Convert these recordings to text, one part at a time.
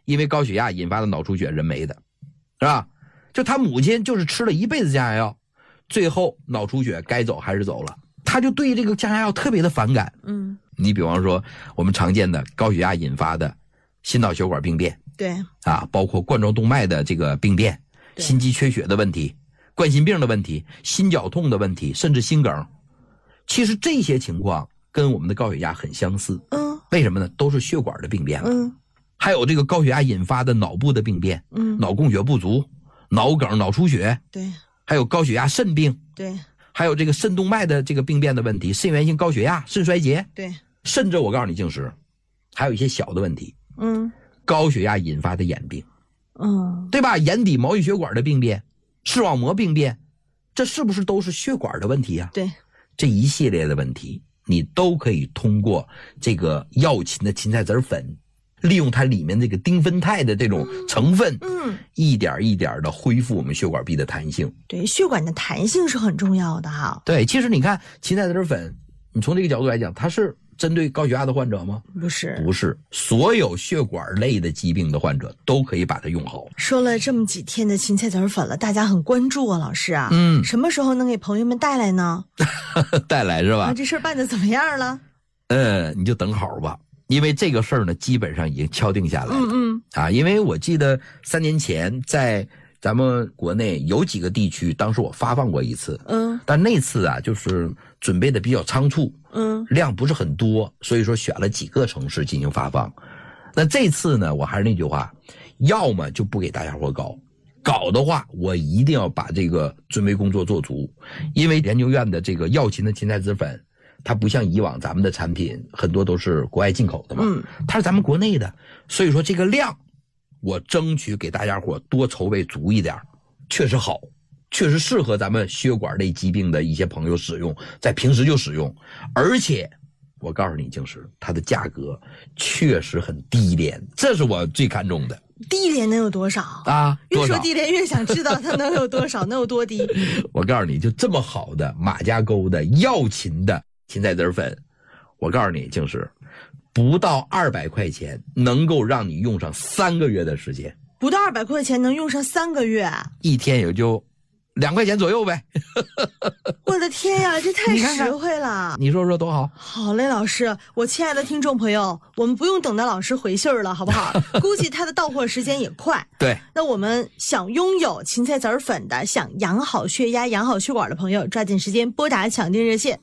因为高血压引发的脑出血人没的，是吧？就他母亲就是吃了一辈子降压药，最后脑出血该走还是走了，他就对这个降压药特别的反感。你比方说我们常见的高血压引发的心脑血管病变， 对啊，包括冠状动脉的这个病变，心肌缺血的问题，冠心病的问题，心绞痛的问题，甚至心梗，其实这些情况跟我们的高血压很相似。为什么呢？都是血管的病变了。还有这个高血压引发的脑部的病变，脑供血不足，脑梗、脑出血， 对， 还有高血压肾病， 对， 还有这个肾动脉的这个病变的问题，肾源性高血压、肾衰竭， 对， 甚至我告诉你净石，还有一些小的问题，高血压引发的眼病，对吧？眼底毛细血管的病变，视网膜病变，这是不是都是血管的问题啊？ 对， 这一系列的问题，你都可以通过这个药芹的芹菜籽粉，利用它里面这个丁酚肽的这种成分，一点一点的恢复我们血管壁的弹性。 对，血管的弹性是很重要的哈。 对，其实你看芹菜籽粉，你从这个角度来讲，它是针对高血压的患者吗？ 不是， 不是，所有血管类的疾病的患者都可以把它用好。 说了这么几天的芹菜籽粉了，大家很关注啊，老师啊，什么时候能给朋友们带来呢？ 带来是吧？ 这事儿办得怎么样了？ 你就等好吧。因为这个事儿呢，基本上已经敲定下来了。因为我记得3年前在咱们国内有几个地区，当时我发放过一次，但那次啊，就是准备的比较仓促，量不是很多，所以说选了几个城市进行发放。那这次呢，我还是那句话，要么就不给大家伙搞的话，我一定要把这个准备工作做足，因为研究院的这个药芹的芹菜籽粉，它不像以往咱们的产品很多都是国外进口的嘛，它是咱们国内的，所以说这个量我争取给大家伙多筹备足一点，确实好，确实适合咱们血管类疾病的一些朋友使用，在平时就使用，而且我告诉你，净石它的价格确实很低廉，这是我最看重的。 低廉能有多少啊？ 越说低廉越想知道它能有多少，能有多低。 我告诉你，就这么好的马家沟的药芹的芹菜籽粉，我告诉你，净石不到200块钱能够让你用上3个月的时间。 不到200块钱能用上3个月， 一天也就2块钱左右呗。 我的天呀，这太实惠了！ 你说说多好。 好嘞，老师，我亲爱的听众朋友，我们不用等到老师回信儿了，好不好？估计他的到货时间也快。 对， 那我们想拥有芹菜籽粉的，想养好血压、养好血管的朋友，抓紧时间拨打抢订热线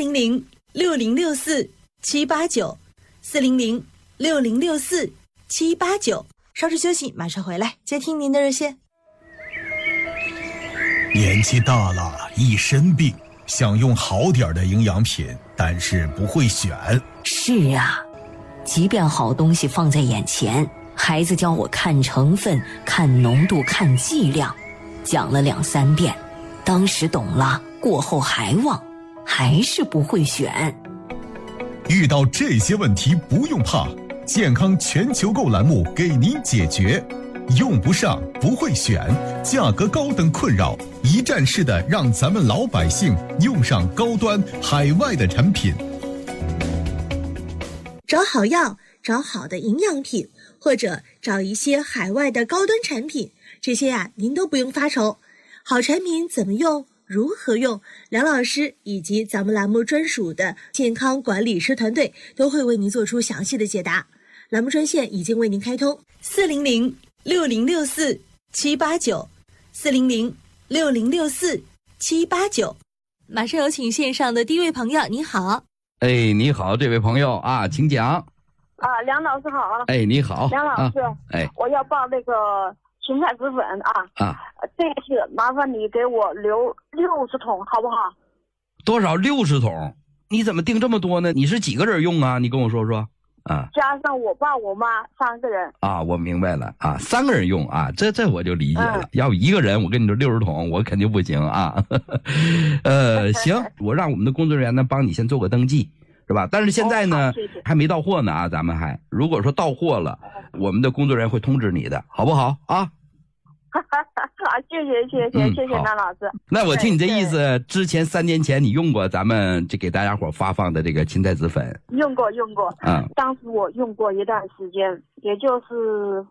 400-6064-789，400-6064-789。稍事休息，马上回来接听您的热线。 年纪大了，一身病，想用好点的营养品，但是不会选。 是啊，即便好东西放在眼前，孩子教我看成分、看浓度、看剂量，讲了2、3遍，当时懂了，过后还忘，还是不会选。 遇到这些问题不用怕，健康全球购栏目给您解决。用不上，不会选，价格高等困扰，一站式的让咱们老百姓用上高端海外的产品。 找好药，找好的营养品，或者找一些海外的高端产品，这些您都不用发愁。好产品怎么用，如何用，梁老师以及咱们栏目专属的健康管理师团队都会为您做出详细的解答。栏目专线已经为您开通，400-6064-789，400-6064-789。马上有请线上的第一位朋友，你好。 你好，这位朋友啊，请讲。 梁老师好。 你好， 梁老师，我要报那个芹菜籽粉这次麻烦你给我留60桶，好不好？ 多少？60桶？你怎么订这么多呢？你是几个人用啊？你跟我说说。 加上我爸我妈3个人。 我明白了3个人用这我就理解了。要不一个人，我跟你说60桶，我肯定不行行，我让我们的工作人员呢帮你先做个登记，是吧？但是现在呢，还没到货呢咱们如果说到货了，我们的工作人员会通知你的，好不好谢谢梁老师。 那我听你这意思，之前3年前你用过咱们这给大家伙发放的这个芹菜籽粉？ 用过。当时我用过一段时间，也就是